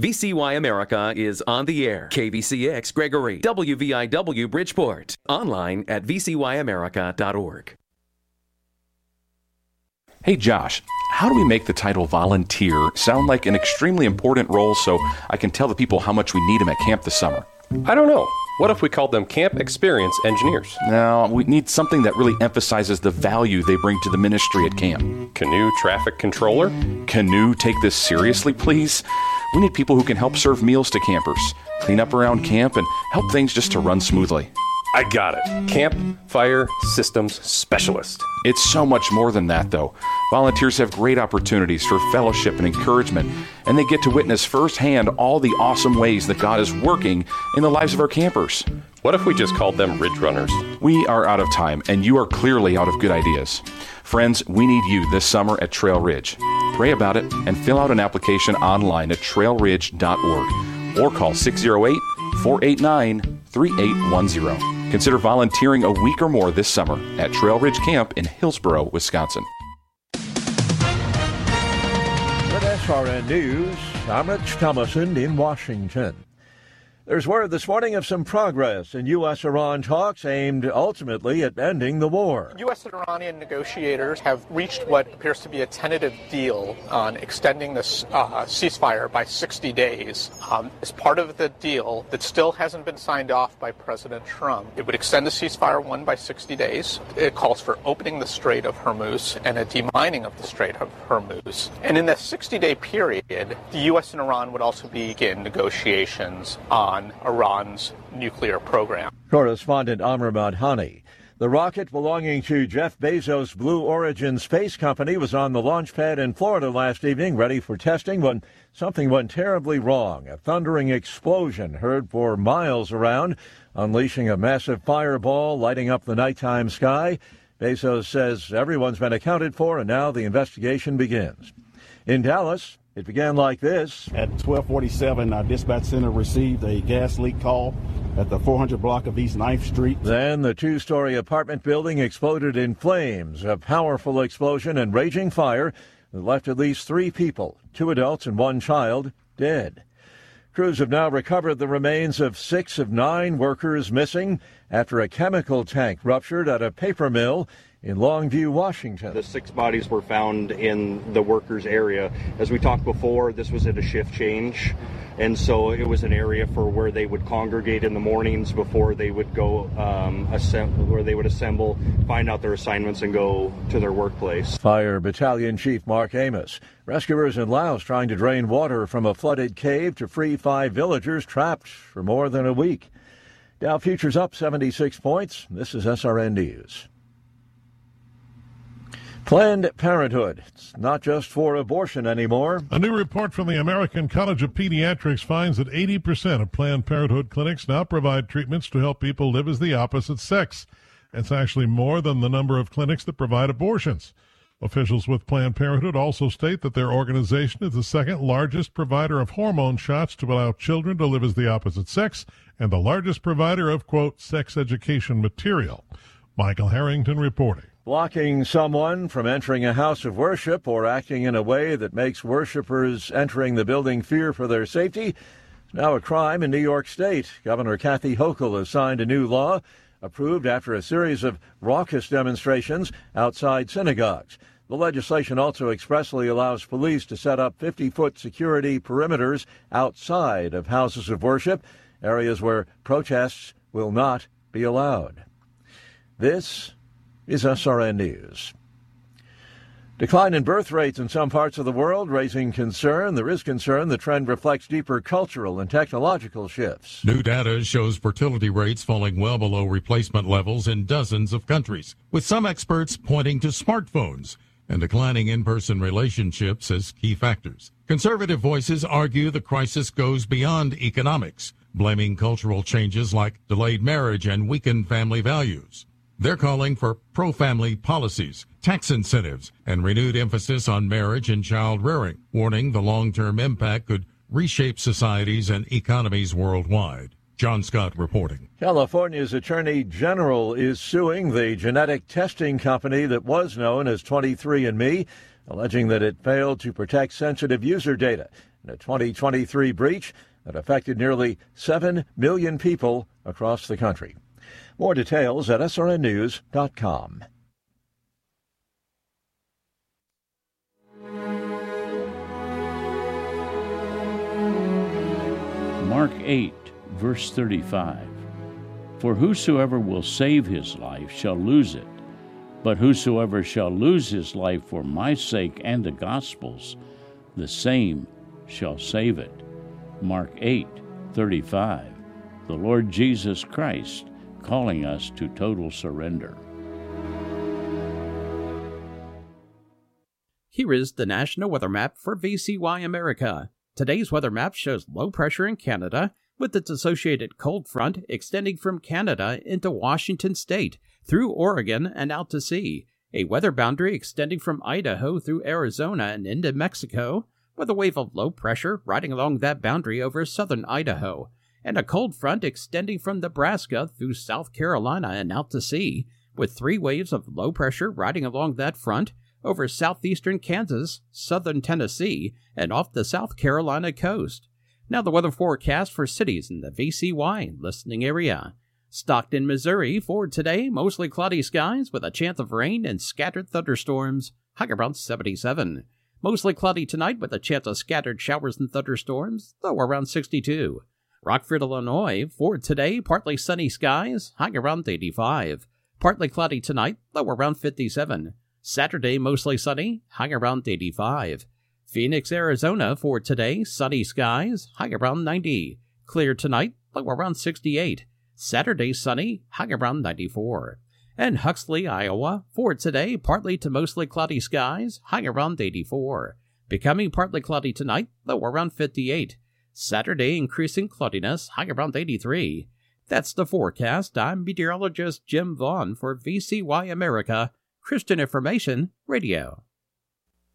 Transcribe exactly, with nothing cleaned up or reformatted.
V C Y America is on the air. K V C X Gregory, W V I W Bridgeport. Online at v c y america dot org. Hey Josh, how do we make the title volunteer sound like an extremely important role so I can tell the people how much we need them at camp this summer? I don't know. What if we called them Camp Experience Engineers? No, we need something that really emphasizes the value they bring to the ministry at camp. Canoe Traffic Controller? Canoe, take this seriously, please? We need people who can help serve meals to campers, clean up around camp, and help things just to run smoothly. I got it. Camp Fire Systems Specialist. It's so much more than that, though. Volunteers have great opportunities for fellowship and encouragement, and they get to witness firsthand all the awesome ways that God is working in the lives of our campers. What if we just called them Ridge Runners? We are out of time, and you are clearly out of good ideas. Friends, we need you this summer at Trail Ridge. Pray about it and fill out an application online at trail ridge dot org or call six oh eight, four eight nine, three eight one zero. Consider volunteering a week or more this summer at Trail Ridge Camp in Hillsboro, Wisconsin. With S R N News, I'm Rich Thomason in Washington. There's word this morning of some progress in U S Iran talks aimed ultimately at ending the war. U S and Iranian negotiators have reached what appears to be a tentative deal on extending this uh, ceasefire by sixty days. Um, as part of the deal that still hasn't been signed off by President Trump, it would extend the ceasefire one by sixty days. It calls for opening the Strait of Hormuz and a demining of the Strait of Hormuz. And in that sixty-day period, the U S and Iran would also begin negotiations on Iran's nuclear program. Correspondent Amr Madhani. The rocket belonging to Jeff Bezos' Blue Origin space company was on the launch pad in Florida last evening, ready for testing, when something went terribly wrong. A thundering explosion heard for miles around, unleashing a massive fireball, lighting up the nighttime sky. Bezos says everyone's been accounted for, and now the investigation begins. In Dallas, it began like this. At twelve forty-seven, our dispatch center received a gas leak call at the four hundred block of East ninth Street. Then the two-story apartment building exploded in flames, a powerful explosion and raging fire that left at least three people, two adults and one child, dead. Crews have now recovered the remains of six of nine workers missing after a chemical tank ruptured at a paper mill in Longview, Washington. The six bodies were found in the workers' area. As we talked before, this was at a shift change, and so it was an area for where they would congregate in the mornings before they would go um, assemble, where they would assemble, find out their assignments, and go to their workplace. Fire Battalion Chief Mark Amos. Rescuers in Laos trying to drain water from a flooded cave to free five villagers trapped for more than a week. Dow futures up seventy-six points. This is S R N News. Planned Parenthood. It's not just for abortion anymore. A new report from the American College of Pediatrics finds that eighty percent of Planned Parenthood clinics now provide treatments to help people live as the opposite sex. It's actually more than the number of clinics that provide abortions. Officials with Planned Parenthood also state that their organization is the second largest provider of hormone shots to allow children to live as the opposite sex and the largest provider of, quote, sex education material. Michael Harrington reporting. Blocking someone from entering a house of worship or acting in a way that makes worshipers entering the building fear for their safety is now a crime in New York State. Governor Kathy Hochul has signed a new law approved after a series of raucous demonstrations outside synagogues. The legislation also expressly allows police to set up fifty-foot security perimeters outside of houses of worship, areas where protests will not be allowed. This is S R N News. Decline in birth rates in some parts of the world raising concern. There is concern the trend reflects deeper cultural and technological shifts. New data shows fertility rates falling well below replacement levels in dozens of countries, with some experts pointing to smartphones and declining in-person relationships as key factors. Conservative voices argue the crisis goes beyond economics, blaming cultural changes like delayed marriage and weakened family values. They're calling for pro-family policies, tax incentives, and renewed emphasis on marriage and child rearing, warning the long-term impact could reshape societies and economies worldwide. John Scott reporting. California's Attorney General is suing the genetic testing company that was known as twenty-three and me, alleging that it failed to protect sensitive user data. in a twenty twenty-three breach that affected nearly seven million people across the country. More details at S R N news dot com. Mark eight, verse thirty-five. For whosoever will save his life shall lose it, but whosoever shall lose his life for my sake and the gospel's, the same shall save it. Mark eight, thirty-five. The Lord Jesus Christ calling us to total surrender. Here is the National Weather Map for V C Y America. Today's weather map shows low pressure in Canada, with its associated cold front extending from Canada into Washington state, through Oregon and out to sea, a weather boundary extending from Idaho through Arizona and into Mexico, with a wave of low pressure riding along that boundary over southern Idaho, and a cold front extending from Nebraska through South Carolina and out to sea, with three waves of low pressure riding along that front over southeastern Kansas, southern Tennessee, and off the South Carolina coast. Now the weather forecast for cities in the V C Y listening area. Stockton, Missouri, for today, mostly cloudy skies with a chance of rain and scattered thunderstorms, high around seventy-seven. Mostly cloudy tonight with a chance of scattered showers and thunderstorms, low around sixty-two. Rockford, Illinois, for today, partly sunny skies, high around eighty-five. Partly cloudy tonight, low around fifty-seven. Saturday, mostly sunny, high around eighty-five. Phoenix, Arizona, for today, sunny skies, high around ninety. Clear tonight, low around sixty-eight. Saturday, sunny, high around ninety-four. And Huxley, Iowa, for today, partly to mostly cloudy skies, high around eighty-four. Becoming partly cloudy tonight, low around fifty-eight. Saturday, increasing cloudiness, high around eighty-three. That's the forecast. I'm meteorologist Jim Vaughn for V C Y America, Christian Information Radio.